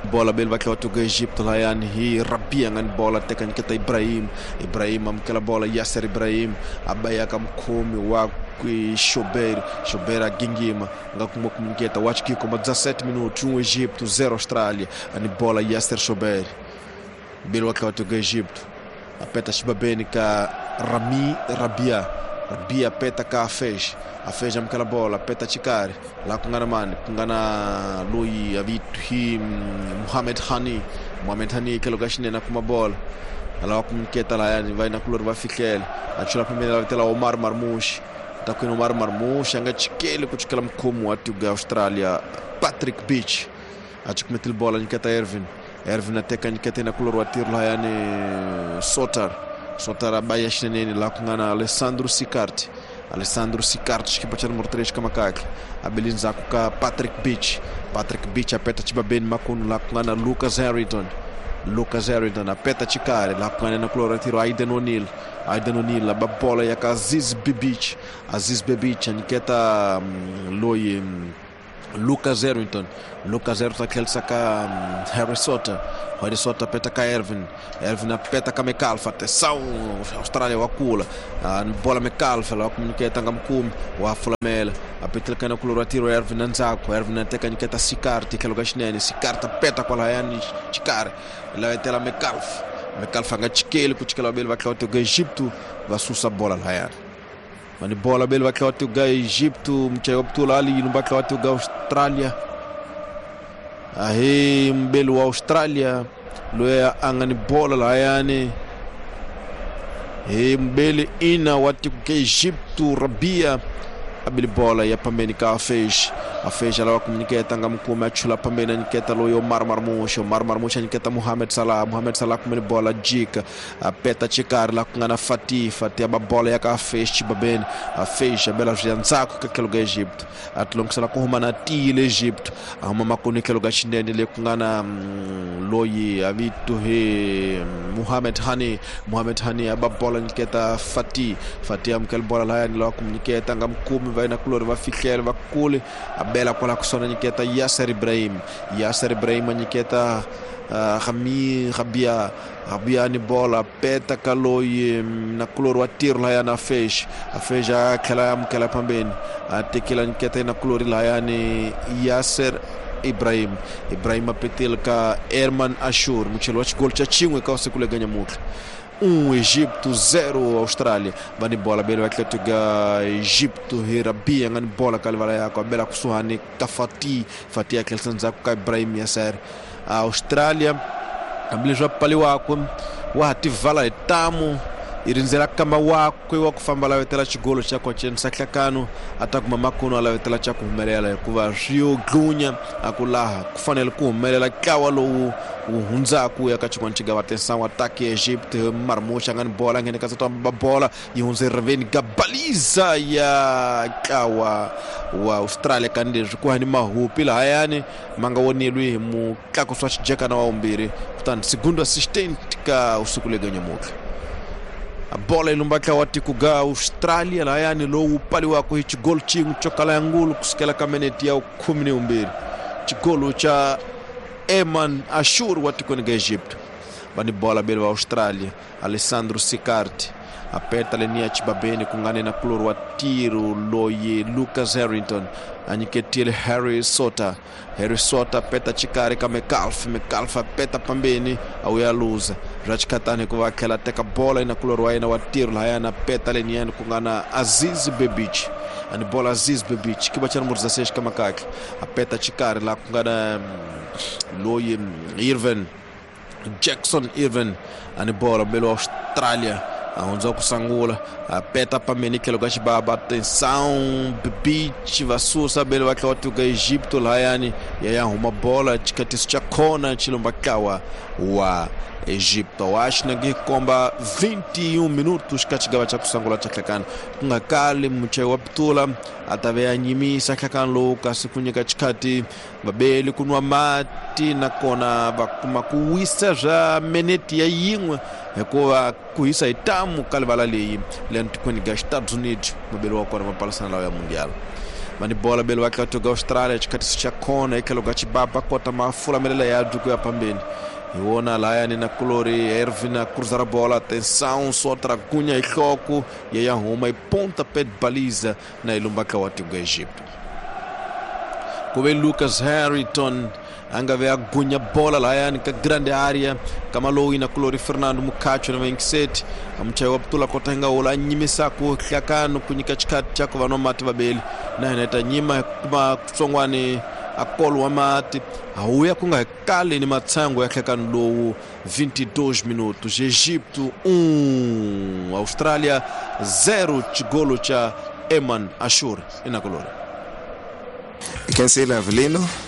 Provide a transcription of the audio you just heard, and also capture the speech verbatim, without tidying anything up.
bola bel va kawa tuga Egypt la yani hi Rabia ngan bola tekan kita Ibrahim Ibrahim amkela bola Yasser Ibrahim abaya kam kumi wa kui Shober Shober gingima ngakumo kumgeta watch kiko ma dezessete minutos um Egito zero Austrália ani bola Yasser Shober bel wa kawa tuga Egypt apeta shibabeni ka Rami Rabia Rabia peta ka Afej Afej amkela bola peta Chikari la kungana mani kungana lui avitu hi Mohamed Hani Mohamed Hani kelo gashine na kuma bola ala kumketa la yani vai na kulor va fikel achula primeira tela Omar Marmoush takwino Omar Marmoush anga chikele kuchikala mkomo watu ga Australia Patrick Beach achukumetil bola nikata Ervin Ervin ateka nikata na kulor watir la yani Sotar Sotar abaya shineni la kungana Alessandro Sicart Alessandro Sicart skipachar mortresh kama kake abelinza kuka Patrick Beach Patrick Beach apeta chibabeni makunu la kungana Lucas Harrington Lucas Harrington apeta chikare la kungana na klora tiro Aiden O'Neill Aiden O'Neill ba bola ya Aziz Bebic Aziz Bebic aniketa um, loyi um, Lucas Harrington Lucas Harrington kelsaka um, Harry Sotter Harry Sotter peta ka Ervin Ervin peta ka Mekalfa atenção Austrália wakula uh, bola Mekalfa la komuniketa ngamkum wa Fulamela apetela kana kulora tiro Ervin Nzako Ervin ateka niketa Sicart kelo gashneni Sicart peta kwa la yani chikare la etela Mekalfa Mekalfa ngachikele kuchikela bel va kawa tuga Egito va susa bola la yani mani bola bel va kawa tuga Egito mchayo ptula ali numba kawa tuga Australia ahe mbelu wa Australia loya angani bola la yani he mbele ina watu kwa Egito Rabia abili bola ya pambeni ka Afej Afej ala komuniketa ngam kuma chula pambeni niketa loyo Omar Marmoush Omar Marmoush niketa Mohamed Salah Mohamed Salah kumeni bola jika apeta Chikari la kungana Fati Fati aba bola ya ka Afej chibabeni Afej abela janzako ka keluga Egypt atlong sala ko humana ti Egypt ama makoni keluga shindeni le kungana um, loyi avitu he um, Mohamed Hani Mohamed Hani aba bola niketa Fati Fati amkel bola la yani la komuniketa ngam kuma vai na kulor va fikel va kule abela kola kusona niketa Yasser Ibrahim Yasser Ibrahim niketa uh, Rami Rabia Rabia ni bola peta kaloye na kulor wa tir la yana Afej Afej kala am kala pambeni atekela niketa na kulor la yani Yasser Ibrahim Ibrahim apetel ka Herman Ashur muchelo gol cha chingwe ka sekule ganya mukla um Egito zero Austrália bani bola belo akatuga Egito Rabia ngani bola kalvala yako bela kusuhani kafati Fati akelsanza ka Ibrahim Yasser Austrália ambilejwa pali wako wati vala etamu irinzela kama wako wa kufamba la wetela chigolo cha kwa chensa kakano atakuma makono la wetela cha kumelela kuva Rio Glunya akulaha kufanele kumelela kawalo uhunza ku yakachukwa nchiga watensa wataki Egypt Marmoush ngani bola ngene kazato bola yunze reveni gabaliza ya kawa wa Australia kande kwa ni mahupi la yani manga woni lui mu kako swatch jeka na waombiri kutan segundo assistant ka usukule ganya moka a bola ilumbaka wati kuga Australia la yani lo upali wako hichi gol chingu chokala yangulu kusikela kameneti ya kumi na mbili chigolo cha Herman Ashur wati kwenye Egypt bani bola belo wa Australia Alessandro Sicart apeta lenia chibabeni kungane na kulor wa tiro loye Lucas Harrington anyiketile Harry Sotter Harry Sotter peta Chikari ka Mekalfa Mekalfa peta pambeni au ya luza rachikatane kwa kela teka bola ina kulor wa ina wa tiro la yana peta lenia kungana Aziz Bebic ani bola Aziz Bebic kibachana murza sesh kama kake apeta Chikari la kungana loye Irvin Jackson Irvin ani bola belo Australia aonza kusangula apeta pambeni kelo gashibaba atenção Bebic vasusa belo wake watu ga Egito la yani ya uma bola chikatiso cha kona chilombakawa wa Egito washina gikomba vinte e um minutos kachigawa cha kusangula cha kakana ngakali mchewa waptula atavea nyimi sakakan Lucas kunyika chikati babeli kunwa mati na kona bakuma kuwisa ja meneti ya yingwe kwa kuhisa itamu kalvala leyi lentu kwenye ga Estados Unidos babeli wakona mapalasana lao ya mundial mani bola belo wakatoka Australia chikati cha kona ikaloga chibaba kota mafula melela ya juku ya pambeni iwona Lion na Colori Ervin na cruzar a bola, atenção, só tragunha e choco e aí arruma e ponta pé de baliza na ilumbaka watu ga Egito. Kube Lucas Harrington angave agunya bola Lion ka grande área kama Loi na Colori Fernando Mukacho na venkiseti amchaye waptula kotenga ola nyimisa ku kyakano kunyika chikati chako vano mati babeli na ineta nyima kuma kusongwani akolo wa mati auya kunga kale ni matsango ya kyakano lowo vinte e dois minutos. Egipto um, Austrália zero, chigolo cha Eman Ashur ina Colori. You can see Avelino.